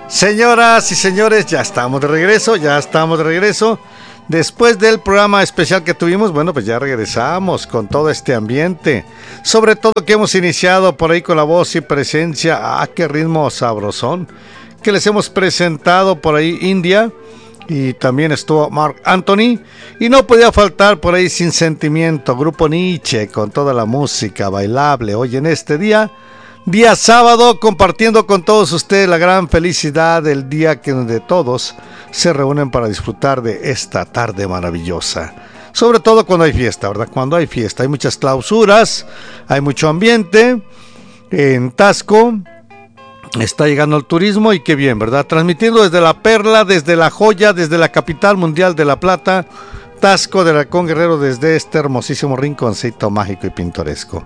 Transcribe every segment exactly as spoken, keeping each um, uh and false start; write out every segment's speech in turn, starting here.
Señoras y señores, ya estamos de regreso, ya estamos de regreso. Después del programa especial que tuvimos, bueno, pues ya regresamos con todo este ambiente. Sobre todo que hemos iniciado por ahí con la voz y presencia. Ah, qué ritmo sabrosón. Que les hemos presentado por ahí India. Y también estuvo Marc Anthony. Y no podía faltar por ahí Sin Sentimiento, Grupo Nietzsche, con toda la música bailable. Hoy en este día, día sábado, compartiendo con todos ustedes la gran felicidad del día que donde todos se reúnen para disfrutar de esta tarde maravillosa. Sobre todo cuando hay fiesta, ¿verdad? Cuando hay fiesta, hay muchas clausuras, hay mucho ambiente. En Taxco está llegando el turismo y qué bien, ¿verdad? Transmitiendo desde La Perla, desde La Joya, desde la capital mundial de La Plata, Taxco de Racón Guerrero, desde este hermosísimo rinconcito mágico y pintoresco.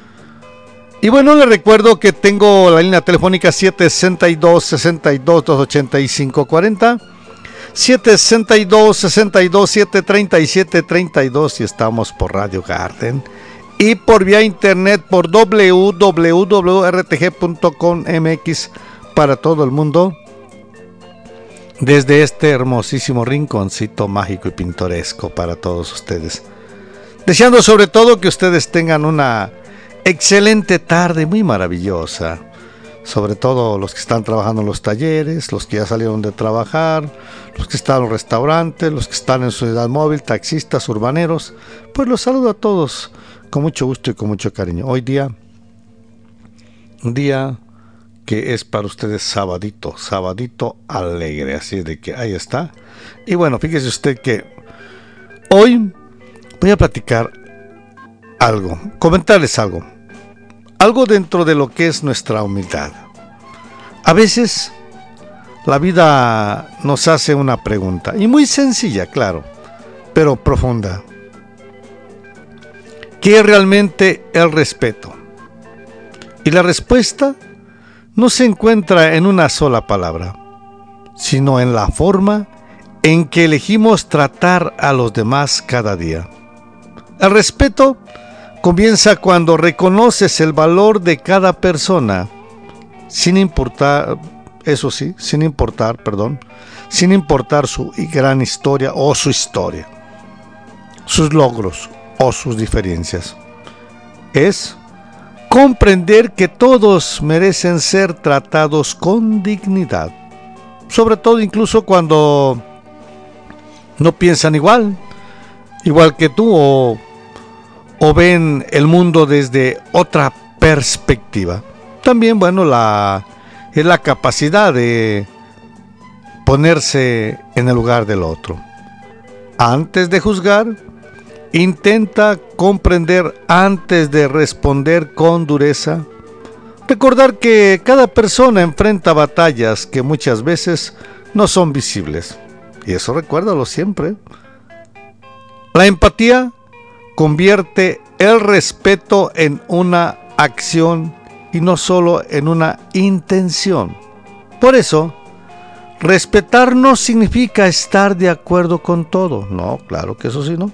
Y bueno, les recuerdo que tengo la línea telefónica siete seis dos, seis dos, dos ocho cinco cuatro cero, siete seis dos, seis dos, siete tres siete tres dos y estamos por Radio Garden y por vía internet por doble u doble u doble u punto r t g punto com m x para todo el mundo desde este hermosísimo rinconcito mágico y pintoresco para todos ustedes. Deseando sobre todo que ustedes tengan una excelente tarde, muy maravillosa. Sobre todo los que están trabajando en los talleres, los que ya salieron de trabajar, los que están en los restaurantes, los que están en su unidad móvil, taxistas, urbaneros. Pues los saludo a todos con mucho gusto y con mucho cariño. Hoy día, un día que es para ustedes sabadito, sabadito alegre. Así de que ahí está. Y bueno, fíjese usted que hoy voy a platicar algo, comentarles algo. Algo dentro de lo que es nuestra humildad. A veces la vida nos hace una pregunta, y muy sencilla, claro, pero profunda. ¿Qué es realmente el respeto? Y la respuesta no se encuentra en una sola palabra, sino en la forma en que elegimos tratar a los demás cada día. El respeto comienza cuando reconoces el valor de cada persona, sin importar, eso sí, sin importar, perdón, sin importar su gran historia o su historia, sus logros o sus diferencias. Es comprender que todos merecen ser tratados con dignidad, sobre todo incluso cuando no piensan igual, igual que tú o o ven el mundo desde otra perspectiva. También, bueno, la, es la capacidad de ponerse en el lugar del otro. Antes de juzgar, intenta comprender antes de responder con dureza. Recordar que cada persona enfrenta batallas que muchas veces no son visibles. Y eso recuérdalo siempre. La empatía convierte el respeto en una acción y no solo en una intención. Por eso, respetar no significa estar de acuerdo con todo. No, claro que eso sí, no.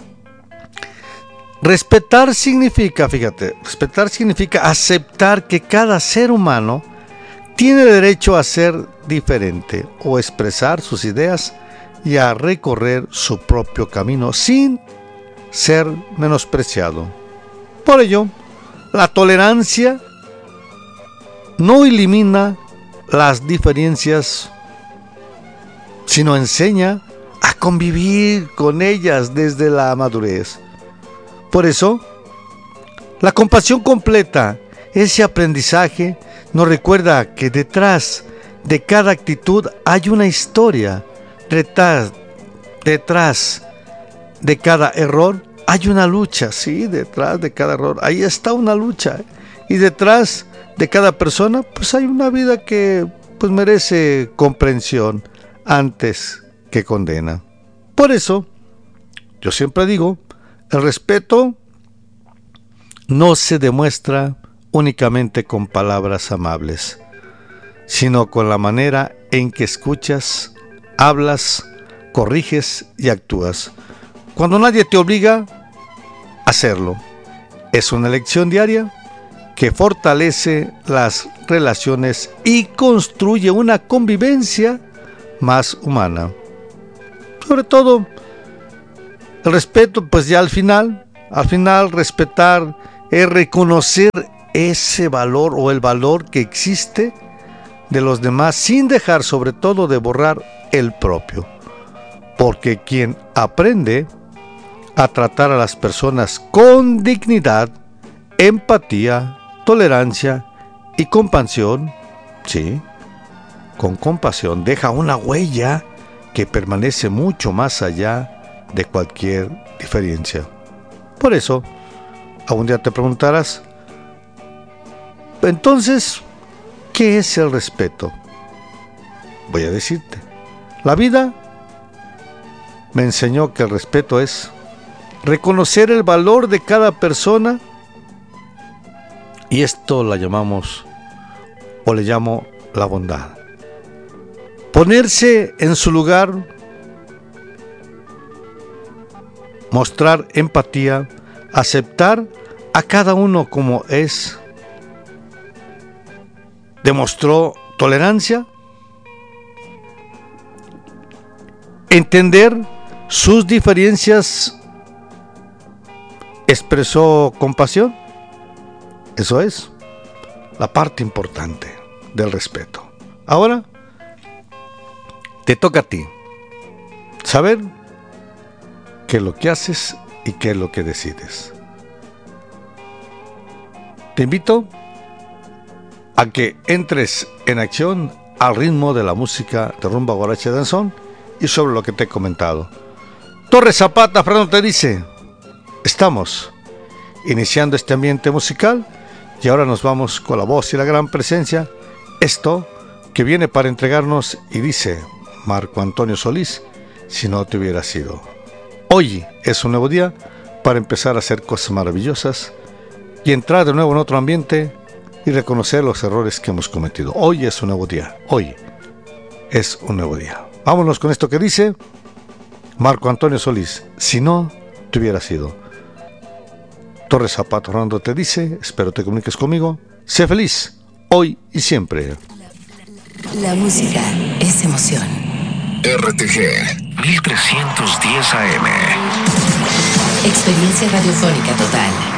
Respetar significa, fíjate, respetar significa aceptar que cada ser humano tiene derecho a ser diferente o expresar sus ideas y a recorrer su propio camino sin ser menospreciado. Por ello, la tolerancia no elimina las diferencias, sino enseña a convivir con ellas desde la madurez. Por eso, la compasión completa, ese aprendizaje, nos recuerda que detrás de cada actitud hay una historia, detrás, detrás de cada error hay una lucha, sí, detrás de cada error, ahí está una lucha, y detrás de cada persona, pues hay una vida que pues merece comprensión antes que condena. Por eso, yo siempre digo, el respeto no se demuestra únicamente con palabras amables, sino con la manera en que escuchas, hablas, corriges y actúas. Cuando nadie te obliga a hacerlo, es una elección diaria que fortalece las relaciones y construye una convivencia más humana. Sobre todo, el respeto, pues ya al final, al final respetar es reconocer ese valor o el valor que existe de los demás sin dejar sobre todo de borrar el propio. Porque quien aprende a tratar a las personas con dignidad, empatía, tolerancia y compasión, sí, con compasión, deja una huella que permanece mucho más allá de cualquier diferencia. Por eso, algún día te preguntarás, entonces, ¿qué es el respeto? Voy a decirte, la vida me enseñó que el respeto es reconocer el valor de cada persona, y esto la llamamos, o le llamo, la bondad. Ponerse en su lugar, mostrar empatía, aceptar a cada uno como es. Demostró tolerancia, entender sus diferencias, expresó compasión. Eso es la parte importante del respeto. Ahora te toca a ti saber qué es lo que haces y qué es lo que decides. Te invito a que entres en acción al ritmo de la música de rumba, guaracha y danzón y sobre lo que te he comentado. Torres Zapata, Fernando te dice, estamos iniciando este ambiente musical y ahora nos vamos con la voz y la gran presencia, esto que viene para entregarnos y dice Marco Antonio Solís, si no te hubiera sido. Hoy es un nuevo día para empezar a hacer cosas maravillosas y entrar de nuevo en otro ambiente y reconocer los errores que hemos cometido. Hoy es un nuevo día, hoy es un nuevo día. Vámonos con esto que dice Marco Antonio Solís, si no te hubiera sido. Torres Zapata, Fernando te dice, espero te comuniques conmigo, sé feliz, hoy y siempre. La, la música es emoción. R T G mil trescientos diez A M. Experiencia radiofónica total.